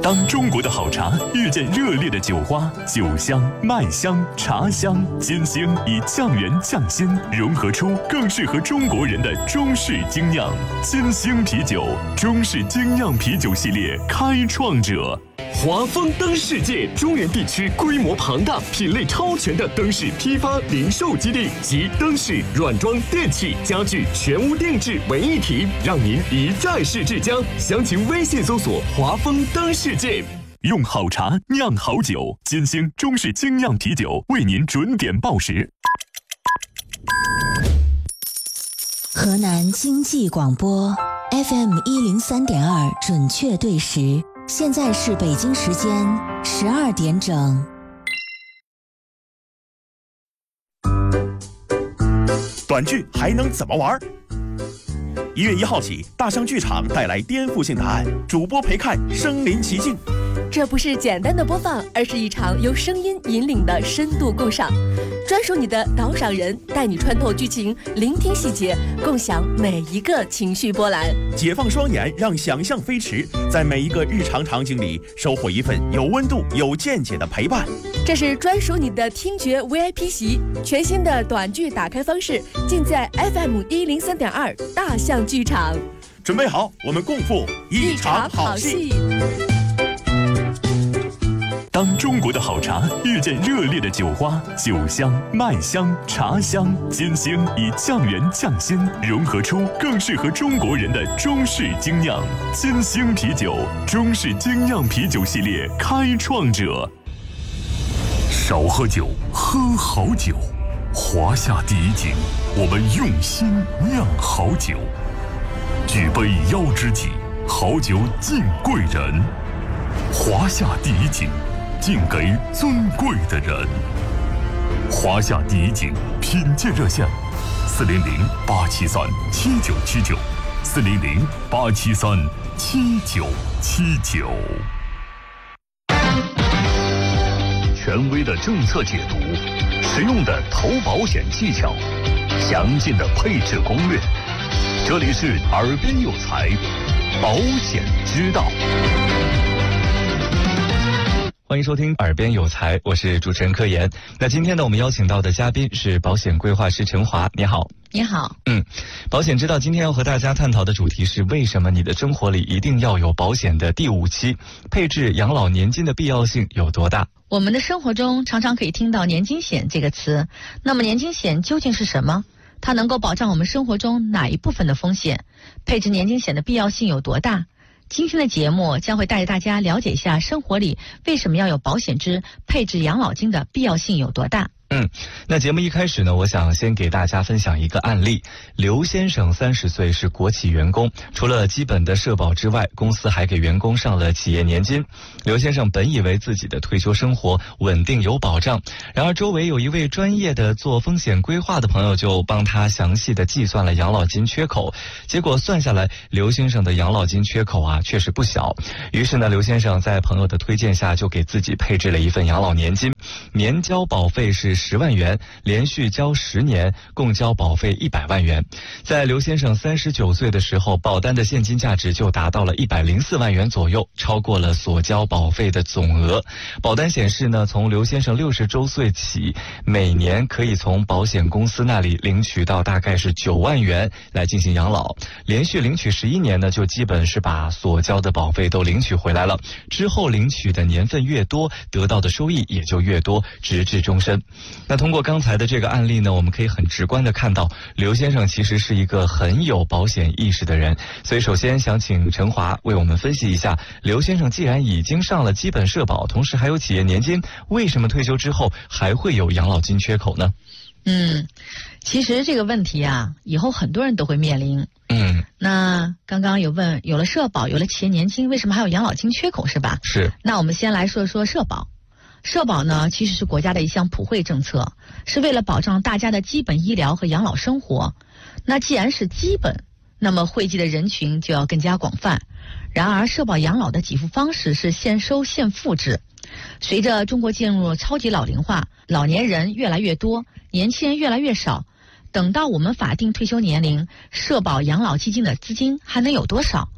当中国的好茶遇见热烈的酒花，酒香、麦香、茶香、金星以匠人匠心融合出更适合中国人的中式精酿。金星啤酒，中式精酿啤酒系列开创者。 华丰灯世界中原地区规模庞大、品类超全的灯饰批发零售基地，集灯饰、软装、电器、家具全屋定制为一体，让您一站式至江。详情微信搜索华丰灯世界。 用好茶酿好酒，金星中式精酿啤酒为您准点报时。 河南经济广播 FM 103.2准确对时，现在是北京时间12点整。 短剧还能怎么玩？1月1号起，大象剧场带来颠覆性答案，主播陪看身临其境。 这不是简单的播放，而是一场由声音引领的深度共赏。专属你的导赏人，带你穿透剧情，聆听细节，共享每一个情绪波澜。 解放双眼，让想象飞驰，在每一个日常场景里收获一份有温度、有见解的陪伴。 这是专属你的听觉 VIP 席，全新的短剧打开方式，尽在 FM 103.2大象剧场。 准备好，我们共赴一场好戏。 当中国的好茶遇见热烈的酒花，酒香、麦香、茶香，金星以匠人匠心融合出更适合中国人的中式精酿。金星啤酒，中式精酿啤酒系列开创者。少喝酒，喝好酒。华夏第一井，我们用心酿好酒。举杯邀知己，好酒敬贵人。华夏第一井，敬给尊贵的人。华夏第一井品鉴热线：400-873-7979，400-873-7979。权威的政策解读，实用的投保险技巧，详尽的配置攻略。这里是耳边有才，保险之道。 欢迎收听耳边有才，我是主持人柯岩。那今天呢，我们邀请到的嘉宾是保险规划师陈华。你好。 你好。 保险之道今天要和大家探讨的主题是为什么你的生活里一定要有保险的第5期，配置养老年金的必要性有多大？ 我们的生活中常常可以听到年金险这个词，那么年金险究竟是什么？它能够保障我们生活中哪一部分的风险？配置年金险的必要性有多大？今天的节目将会带着大家了解一下生活里为什么要有保险之配置养老金的必要性有多大。 那节目一开始呢，我想先给大家分享一个案例。刘先生30岁，是国企员工，除了基本的社保之外，公司还给员工上了企业年金。刘先生本以为自己的退休生活稳定有保障，然而周围有一位专业的做风险规划的朋友就帮他详细的计算了养老金缺口，结果算下来，刘先生的养老金缺口确实不小。于是呢，刘先生在朋友的推荐下，就给自己配置了一份养老年金，年交保费是10万元，连续交10年，共交保费100万元。在刘先生39岁的时候，保单的现金价值就达到了104万元左右，超过了所交保费的总额。保单显示呢，从刘先生60周岁起，每年可以从保险公司那里领取到大概是9万元来进行养老，连续领取11年呢，就基本是把所交的保费都领取回来了。之后领取的年份越多，得到的收益也就越多，直至终身。那通过刚才的这个案例呢，我们可以很直观的看到，刘先生其实是一个很有保险意识的人。所以首先想请陈华为我们分析一下，刘先生既然已经上了基本社保，同时还有企业年金，为什么退休之后还会有养老金缺口呢？ 其实这个问题以后很多人都会面临。那刚刚有问，有了社保，有了企业年金，为什么还有养老金缺口，是吧？ 是。 那我们先来说说社保。社保呢，其实是国家的一项普惠政策，是为了保障大家的基本医疗和养老生活。那既然是基本，那么惠及的人群就要更加广泛。然而，社保养老的给付方式是现收现付制。随着中国进入超级老龄化，老年人越来越多，年轻人越来越少，等到我们法定退休年龄，社保养老基金的资金还能有多少？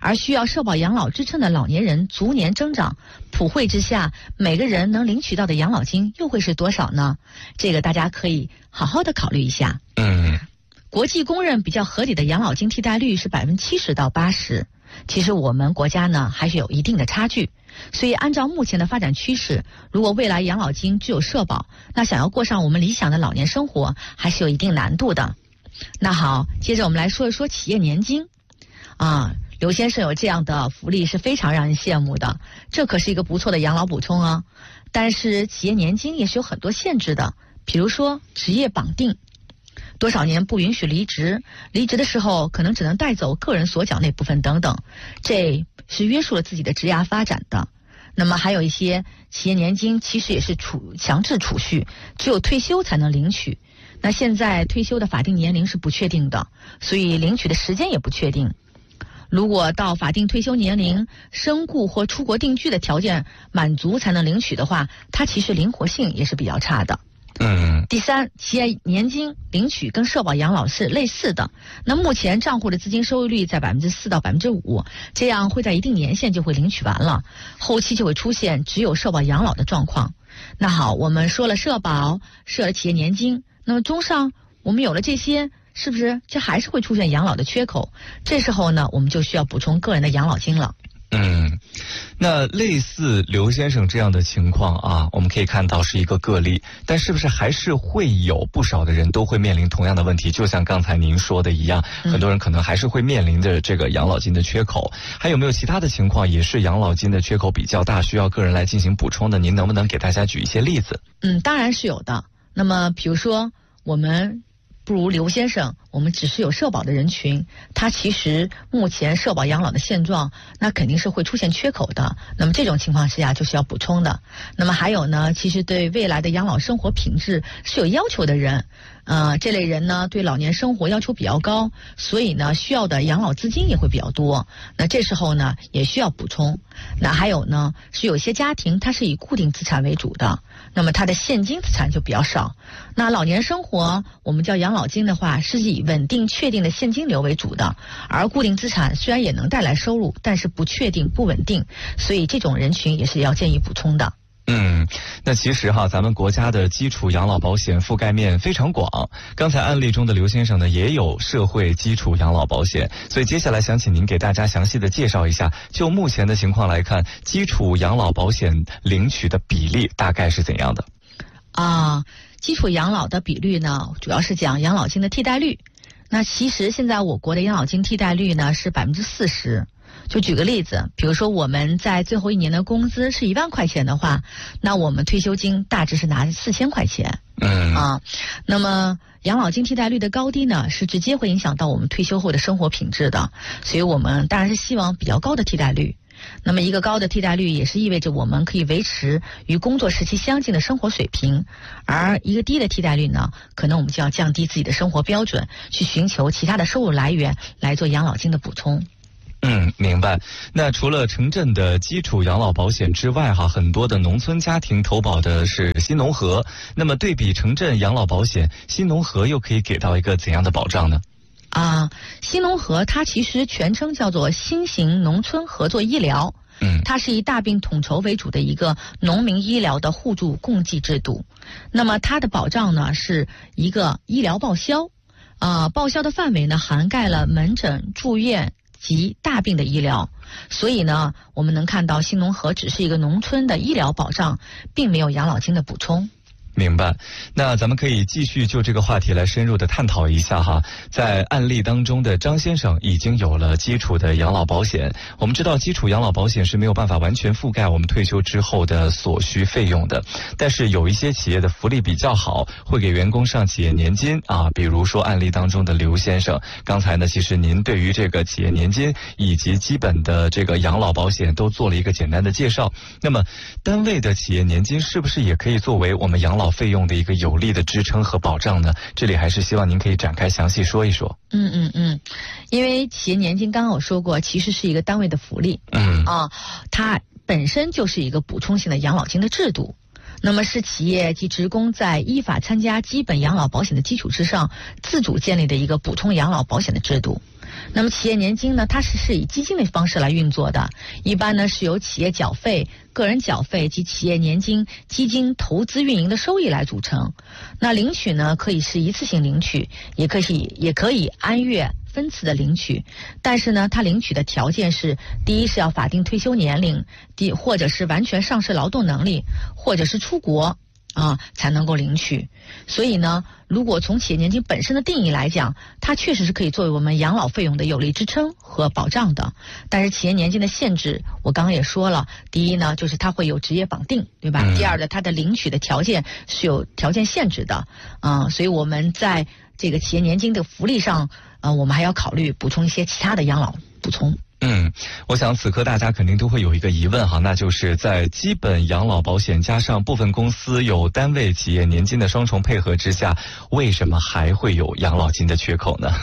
而需要社保养老支撑的老年人逐年增长，普惠之下，每个人能领取到的养老金又会是多少呢？这个大家可以好好的考虑一下。国际公认比较合理的养老金替代率是70%到80%，其实我们国家呢还是有一定的差距，所以按照目前的发展趋势，如果未来养老金只有社保，那想要过上我们理想的老年生活还是有一定难度的。那好，接着我们来说一说企业年金。刘先生有这样的福利是非常让人羡慕的，这可是一个不错的养老补充啊。但是企业年金也是有很多限制的，比如说职业绑定，多少年不允许离职，离职的时候可能只能带走个人所缴那部分等等，这是约束了自己的职业发展的。那么还有一些企业年金其实也是强制储蓄，只有退休才能领取。那现在退休的法定年龄是不确定的，所以领取的时间也不确定。如果到法定退休年龄，身故或出国定居的条件满足才能领取的话，它其实灵活性也是比较差的。第三，企业年金领取跟社保养老是类似的，那目前账户的资金收益率在4%到5%，这样会在一定年限就会领取完了，后期就会出现只有社保养老的状况。那好，我们说了社保，设了企业年金，那么综上我们有了这些，是不是这还是会出现养老的缺口？这时候呢，我们就需要补充个人的养老金了。 那类似刘先生这样的情况啊，我们可以看到是一个个例，但是不是还是会有不少的人都会面临同样的问题？就像刚才您说的一样，很多人可能还是会面临着这个养老金的缺口。还有没有其他的情况也是养老金的缺口比较大，需要个人来进行补充的？您能不能给大家举一些例子？ 当然是有的。那么比如说我们不如刘先生，我们只是有社保的人群，他其实目前社保养老的现状，那肯定是会出现缺口的。那么这种情况之下就是要补充的。那么还有呢，其实对未来的养老生活品质是有要求的人，这类人呢对老年生活要求比较高，所以呢需要的养老资金也会比较多。那这时候呢也需要补充。那还有呢，是有些家庭它是以固定资产为主的，那么它的现金资产就比较少。那老年生活我们叫养老金的话，是以稳定确定的现金流为主的，而固定资产虽然也能带来收入，但是不确定不稳定，所以这种人群也是要建议补充的。 那其实咱们国家的基础养老保险覆盖面非常广。刚才案例中的刘先生呢，也有社会基础养老保险，所以接下来想请您给大家详细的介绍一下，就目前的情况来看，基础养老保险领取的比例大概是怎样的？ 基础养老的比率呢，主要是讲养老金的替代率。那其实现在我国的养老金替代率呢是40%。就举个例子，比如说我们在最后一年的工资是1万块钱的话，那我们退休金大致是拿4000块钱。那么养老金替代率的高低呢，是直接会影响到我们退休后的生活品质的，所以我们当然是希望比较高的替代率。那么一个高的替代率也是意味着我们可以维持与工作时期相近的生活水平，而一个低的替代率呢，可能我们就要降低自己的生活标准，去寻求其他的收入来源来做养老金的补充。 明白。那除了城镇的基础养老保险之外很多的农村家庭投保的是新农合，那么对比城镇养老保险，新农合又可以给到一个怎样的保障呢？ 新农合它其实全称叫做新型农村合作医疗，它是以大病统筹为主的一个农民医疗的互助共济制度。那么它的保障呢是一个医疗报销，报销的范围呢涵盖了门诊、住院及大病的医疗，所以呢我们能看到新农合只是一个农村的医疗保障，并没有养老金的补充。 明白。那咱们可以继续就这个话题来深入的探讨一下在案例当中的张先生已经有了基础的养老保险。我们知道基础养老保险是没有办法完全覆盖我们退休之后的所需费用的，但是有一些企业的福利比较好，会给员工上企业年金比如说案例当中的刘先生。刚才呢，其实您对于这个企业年金以及基本的这个养老保险都做了一个简单的介绍。那么单位的企业年金是不是也可以作为我们养老费用的一个有力的支撑和保障呢？这里还是希望您可以展开详细说一说。 因为企业年金刚刚我说过，其实是一个单位的福利，它本身就是一个补充性的养老金的制度。那么是企业及职工在依法参加基本养老保险的基础之上，自主建立的一个补充养老保险的制度。 那么企业年金呢，它是以基金的方式来运作的，一般呢是由企业缴费、个人缴费及企业年金基金投资运营的收益来组成。那领取呢，可以是一次性领取，也可以按月分次的领取，但是呢，它领取的条件是：第一是要法定退休年龄，或者是完全丧失劳动能力，或者是出国才能够领取。所以呢，如果从企业年金本身的定义来讲，它确实是可以作为我们养老费用的有力支撑和保障的。但是企业年金的限制，我刚刚也说了，第一呢，就是它会有职业绑定，对吧？第二呢，它的领取的条件是有条件限制的，所以我们在这个企业年金的福利上，我们还要考虑补充一些其他的养老补充。 我想此刻大家肯定都会有一个疑问哈，那就是在基本养老保险加上部分公司有单位企业年金的双重配合之下，为什么还会有养老金的缺口呢？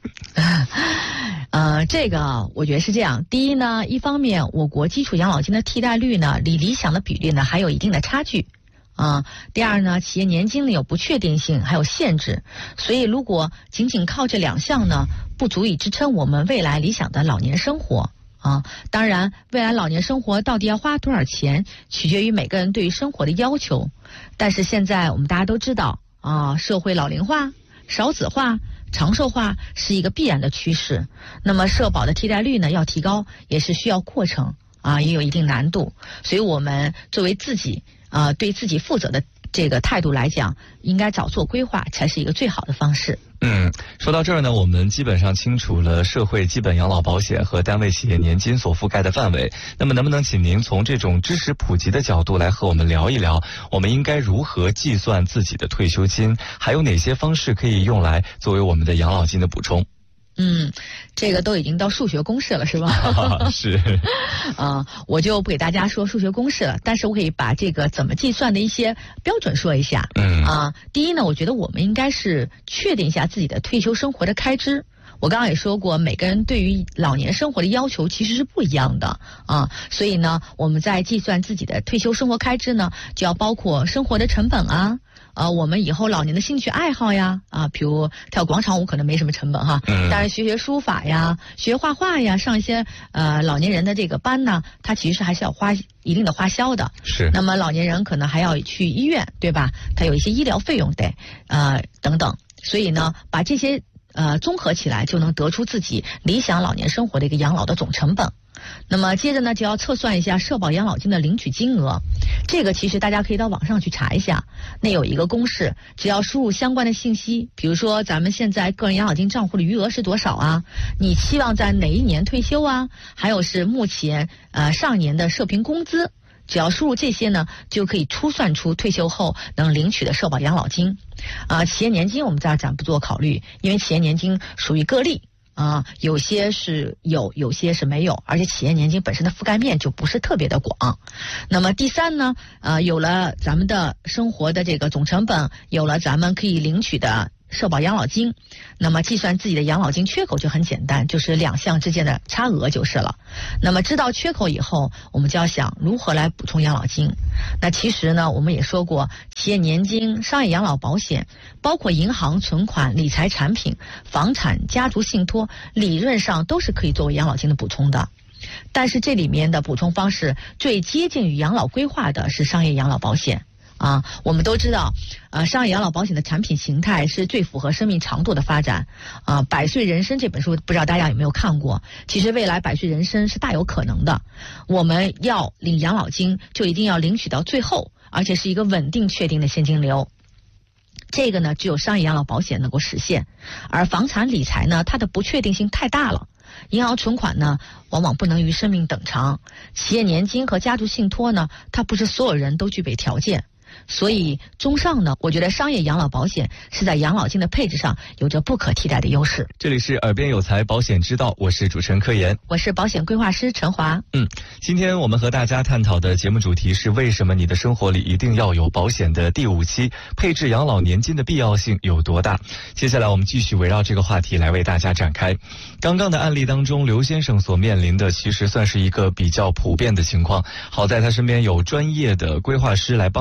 这个我觉得是这样。第一呢，一方面我国基础养老金的替代率呢，离理想的比例呢还有一定的差距。第二呢，企业年金呢有不确定性，还有限制，所以如果仅仅靠这两项呢，不足以支撑我们未来理想的老年生活。当然，未来老年生活到底要花多少钱，取决于每个人对于生活的要求。但是现在我们大家都知道社会老龄化、少子化、长寿化是一个必然的趋势。那么社保的替代率呢要提高，也是需要过程也有一定难度。所以我们作为自己对自己负责的这个态度来讲，应该早做规划才是一个最好的方式。 说到这儿呢，我们基本上清楚了社会基本养老保险和单位企业年金所覆盖的范围。那么能不能请您从这种知识普及的角度来和我们聊一聊，我们应该如何计算自己的退休金，还有哪些方式可以用来作为我们的养老金的补充？ 这个都已经到数学公式了，是吧？ 是。 我就不给大家说数学公式了，但是我可以把这个怎么计算的一些标准说一下。第一呢，我觉得我们应该是确定一下自己的退休生活的开支。我刚刚也说过，每个人对于老年生活的要求其实是不一样的所以呢，我们在计算自己的退休生活开支呢，就要包括生活的成本我们以后老年的兴趣爱好呀比如跳广场舞可能没什么成本哈，当然学书法呀、学画画呀，上一些老年人的这个班呢，它其实还是要花一定的花销的。 是。 那么老年人可能还要去医院，对吧？它有一些医疗费用得等等。所以呢，把这些综合起来，就能得出自己理想老年生活的一个养老的总成本。那么接着呢，就要测算一下社保养老金的领取金额。这个其实大家可以到网上去查一下，那有一个公式，只要输入相关的信息，比如说咱们现在个人养老金账户的余额是多少你期望在哪一年退休还有是目前上年的社平工资，只要输入这些呢，就可以初算出退休后能领取的社保养老金。企业年金我们暂不做考虑，因为企业年金属于个例有些是有些是没有，而且企业年金本身的覆盖面就不是特别的广。那么第三呢，有了咱们的生活的这个总成本，有了咱们可以领取的社保养老金，那么计算自己的养老金缺口就很简单，就是两项之间的差额就是了。那么知道缺口以后，我们就要想如何来补充养老金。那其实呢，我们也说过，企业年金、商业养老保险，包括银行存款、理财产品、房产、家族信托，理论上都是可以作为养老金的补充的。但是这里面的补充方式最接近于养老规划的是商业养老保险。我们都知道，商业养老保险的产品形态是最符合生命长度的发展。百岁人生这本书不知道大家有没有看过？其实未来百岁人生是大有可能的。我们要领养老金，就一定要领取到最后，而且是一个稳定确定的现金流。这个呢，只有商业养老保险能够实现，而房产理财呢，它的不确定性太大了。银行存款呢，往往不能与生命等长。企业年金和家族信托呢，它不是所有人都具备条件。所以综上呢，我觉得商业养老保险是在养老金的配置上有着不可替代的优势。 这里是耳边有财保险之道，我是主持人柯岩， 我是保险规划师陈华。 今天我们和大家探讨的节目主题是为什么你的生活里一定要有保险的第5期，配置养老年金的必要性有多大？接下来我们继续围绕这个话题来为大家展开。刚刚的案例当中，刘先生所面临的其实算是一个比较普遍的情况，好在他身边有专业的规划师来帮他提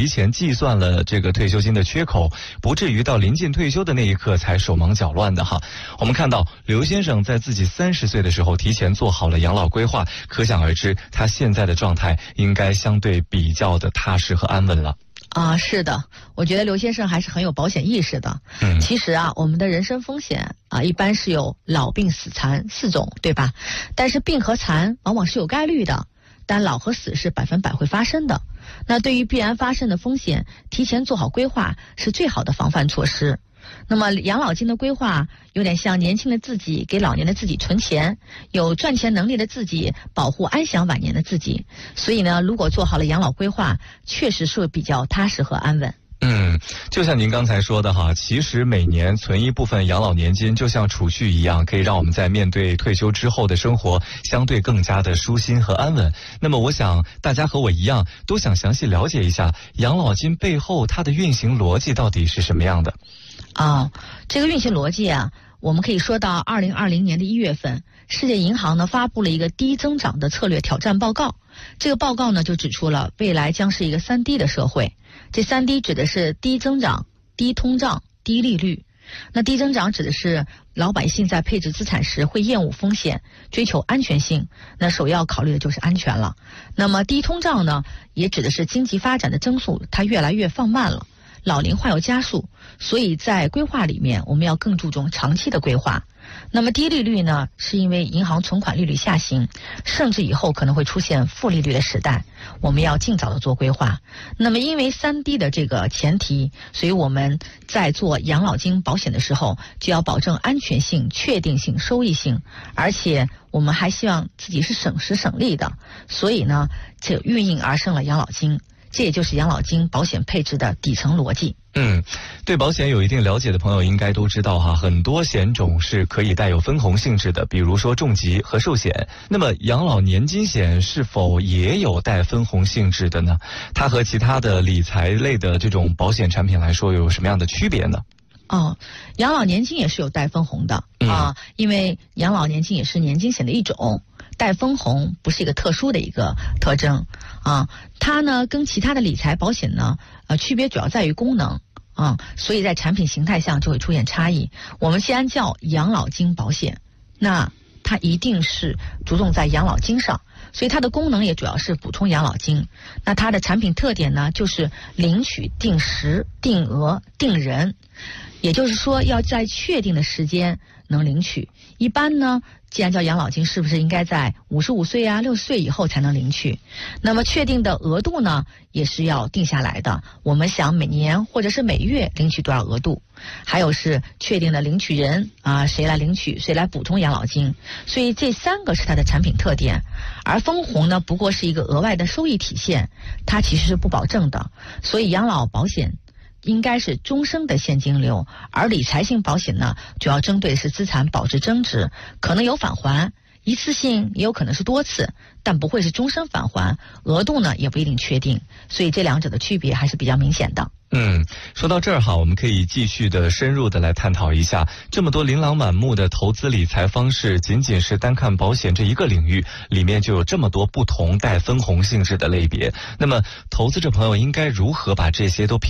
提前计算了这个退休金的缺口，不至于到临近退休的那一刻才手忙脚乱的哈。我们看到刘先生在自己30岁的时候提前做好了养老规划，可想而知他现在的状态应该相对比较的踏实和安稳了。 是的，我觉得刘先生还是很有保险意识的。其实我们的人身风险一般是有老病死残4种，对吧？但是病和残往往是有概率的，但老和死是100%会发生的。那对于必然发生的风险，提前做好规划是最好的防范措施。那么养老金的规划有点像年轻的自己给老年的自己存钱，有赚钱能力的自己保护安享晚年的自己。所以呢，如果做好了养老规划，确实是比较踏实和安稳。 就像您刚才说的哈，其实每年存一部分养老年金，就像储蓄一样，可以让我们在面对退休之后的生活相对更加的舒心和安稳。那么我想大家和我一样，都想详细了解一下养老金背后它的运行逻辑到底是什么样的。 这个运行逻辑我们可以说到2020年的1月份，世界银行呢发布了一个低增长的策略挑战报告。这个报告呢就指出了未来将是一个3低的社会。这3低指的是低增长、低通胀、低利率。那低增长指的是老百姓在配置资产时会厌恶风险，追求安全性，那首要考虑的就是安全了。那么低通胀呢，也指的是经济发展的增速它越来越放慢了，老龄化要加速，所以在规划里面我们要更注重长期的规划。那么低利率呢，是因为银行存款利率下行，甚至以后可能会出现负利率的时代，我们要尽早的做规划。那么因为3低的这个前提，所以我们在做养老金保险的时候，就要保证安全性、确定性、收益性，而且我们还希望自己是省时省力的，所以呢，这孕育而生了养老金。这也就是养老金保险配置的底层逻辑。 对保险有一定了解的朋友应该都知道哈，很多险种是可以带有分红性质的，比如说重疾和寿险。那么养老年金险是否也有带分红性质的呢？它和其他的理财类的这种保险产品来说有什么样的区别呢？ 养老年金也是有带分红的因为养老年金也是年金险的一种，带分红不是一个特殊的一个特征它呢跟其他的理财保险呢区别主要在于功能所以在产品形态上就会出现差异。我们既然叫养老金保险，那它一定是着重在养老金上，所以它的功能也主要是补充养老金。那它的产品特点呢，就是领取定时、定额、定人，也就是说要在确定的时间能领取。一般呢，既然叫养老金，是不是应该在55岁60岁以后才能领取？那么确定的额度呢，也是要定下来的。我们想每年或者是每月领取多少额度，还有是确定的领取人谁来领取，谁来补充养老金。所以这3个是它的产品特点，而分红呢，不过是一个额外的收益体现，它其实是不保证的。所以养老保险应该是终生的现金流，而理财性保险呢，主要针对是资产保值增值，可能有返还，一次性也有可能是多次，但不会是终身返还，额度呢也不一定确定，所以这两者的区别还是比较明显的。 说到这儿哈，我们可以继续的深入的来探讨一下，这么多琳琅满目的投资理财方式，仅仅是单看保险这一个领域，里面就有这么多不同带分红性质的类别。那么投资者朋友应该如何把这些都